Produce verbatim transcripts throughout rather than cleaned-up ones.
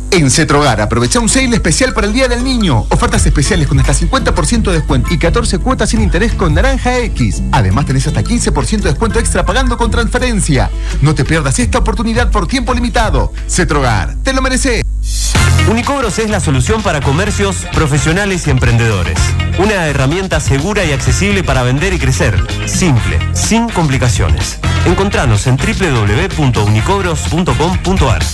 En Cetrogar, aprovecha un sale especial para el Día del Niño. Ofertas especiales con hasta cincuenta por ciento de descuento y catorce cuotas sin interés con Naranja X. Además, tenés hasta quince por ciento de descuento extra pagando con transferencia. No te pierdas esta oportunidad por tiempo limitado. Cetrogar, te lo mereces. Unicobros es la solución para comercios, profesionales y emprendedores. Una herramienta segura y accesible para vender y crecer. Simple, sin complicaciones. Encontranos en doble u doble u doble u punto unicobros punto com punto a r.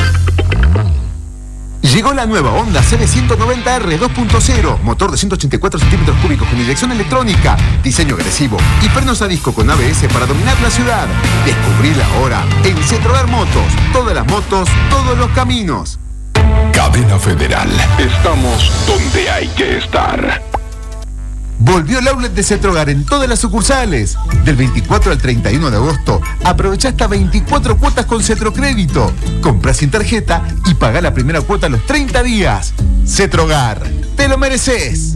Llegó la nueva Honda C B ciento noventa R dos punto cero, motor de ciento ochenta y cuatro centímetros cúbicos con inyección electrónica, diseño agresivo y frenos a disco con A B S para dominar la ciudad. Descubrila ahora en Cetrogar Motos. Todas las motos, todos los caminos. Cadena Federal. Estamos donde hay que estar. Volvió el outlet de Cetrogar en todas las sucursales. Del veinticuatro al treinta y uno de agosto, aprovecha hasta veinticuatro cuotas con Cetrocrédito. Compra sin tarjeta y paga la primera cuota a los treinta días. Cetrogar, te lo mereces.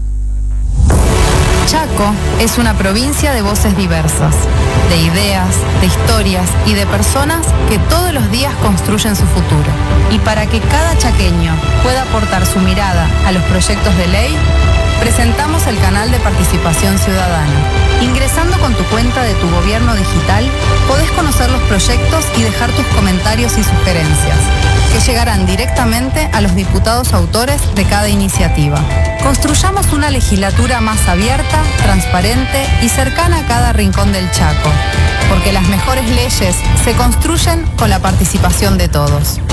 Chaco es una provincia de voces diversas, de ideas, de historias y de personas que todos los días construyen su futuro. Y para que cada chaqueño pueda aportar su mirada a los proyectos de ley, presentamos el canal de participación ciudadana. Ingresando con tu cuenta de tu gobierno digital, podés conocer los proyectos y dejar tus comentarios y sugerencias, que llegarán directamente a los diputados autores de cada iniciativa. Construyamos una legislatura más abierta, transparente y cercana a cada rincón del Chaco, porque las mejores leyes se construyen con la participación de todos.